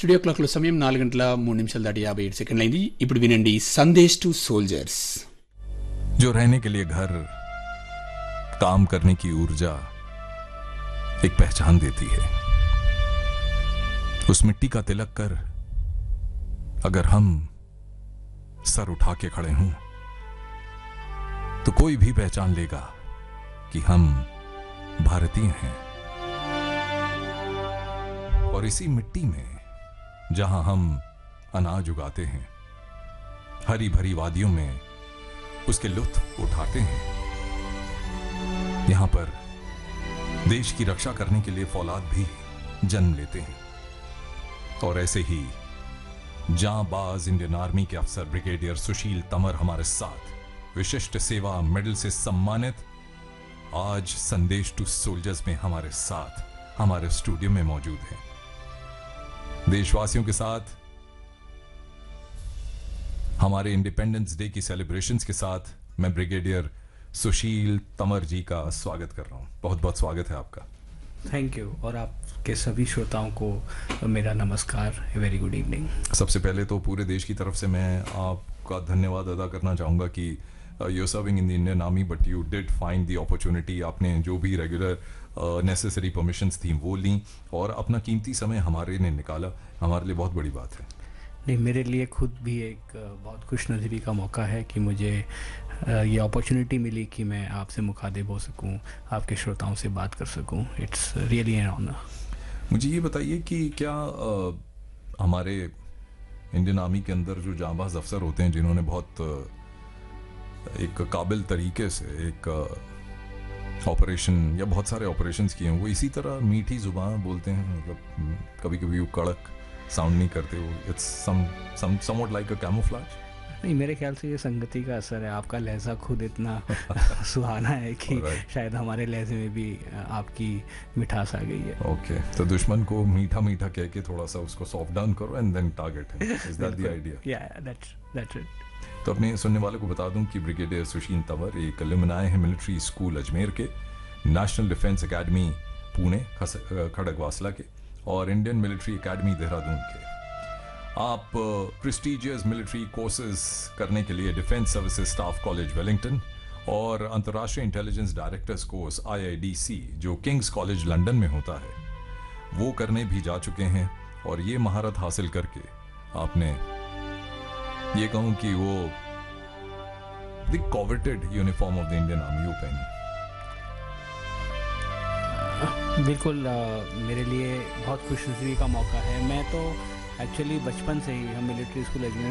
Studio క్లాక్లో సమయం 4:03 దాటి 57 సెకండ్లు అయింది. ఇప్పుడు వినండి సందేశ్ టు సోల్జర్స్. जो रहने के लिए घर, काम करने की ऊर्जा एक पहचान देती है. उस मिट्टी का तिलक कर अगर हम सर उठा के खड़े हों तो कोई भी पहचान लेगा कि हम भारतीय हैं. और इसी मिट्टी में जहां हम अनाज उगाते हैं, हरी भरी वादियों में उसके लुत्फ उठाते हैं, यहां पर देश की रक्षा करने के लिए फौलाद भी जन्म लेते हैं. और ऐसे ही जांबाज इंडियन आर्मी के अफसर ब्रिगेडियर सुशील तंवर हमारे साथ विशिष्ट सेवा मेडल से सम्मानित आज संदेश टू सोल्जर्स में हमारे साथ हमारे स्टूडियो में मौजूद हैं. देशवासियों के साथ हमारे इंडिपेंडेंस डे की सेलिब्रेशंस के साथ मैं ब्रिगेडियर सुशील तंवर जी का स्वागत कर रहा हूं. बहुत बहुत स्वागत है आपका. Thank you. और आपके सभी श्रोताओं को मेरा नमस्कार. Very good evening. सबसे पहले तो पूरे देश की तरफ से मैं आपका धन्यवाद अदा करना चाहूँगा कि you are serving in the Indian army but you did find the opportunity. आपने जो भी रेगुलर नेसेसरी परमिशंस थी वो ली और अपना कीमती समय हमारे ने निकाला. हमारे लिए बहुत बड़ी बात है. नहीं, मेरे लिए खुद भी एक बहुत खुशनसीबी का मौका है कि मुझे ये अपॉर्चुनिटी मिली कि मैं आपसे मुखातिब हो सकूं, आपके श्रोताओं से बात कर सकूं. It's really an honour. मुझे ये बताइए कि क्या हमारे इंडियन आर्मी के अंदर जो जांबाज अफसर होते हैं जिन्होंने बहुत एक काबिल तरीके से एक ऑपरेशन या बहुत सारे ऑपरेशंस किए हैं, वो इसी तरह मीठी जुबान बोलते हैं, मतलब कभी कभी वो कड़क साउंड नहीं करते. वो it's somewhat like a camouflage. नहीं, मेरे ख्याल से ये संगति का असर है. आपका लहजा खुद इतना सुहाना है कि शायद हमारे लहजे में भी आपकी मिठास आ गई है. ओके, तो दुश्मन को मीठा मीठा कह के थोड़ा सा उसको सॉफ्ट डाउन करो and then target him. Is that the idea? या दैट्स इट. तो अपने सुनने वालों को बता दूं कि ब्रिगेडियर सुशील तंवर एक अलुमनाई है मिलिट्री स्कूल अजमेर के, national defence academy Pune Khadakwasla के और इंडियन मिलिट्री एकेडमी देहरादून के. आप प्रेस्टिजियस मिलिट्री कोर्सेज करने के लिए defence services staff college Wellington और अंतर्राष्ट्रीय इंटेलिजेंस डायरेक्टर्स कोर्स IIDC जो किंग्स कॉलेज लंदन में होता है वो करने भी जा चुके हैं. और ये महारत हासिल करके आपने ये कहूं कि वो the coveted uniform of the Indian army वो पहनी. बिल्कुल. मेरे लिए बहुत खुशनसीबी का मौका है. मैं तो एक्चुअली बचपन से ही हम मिलिट्री स्कूल अजमेर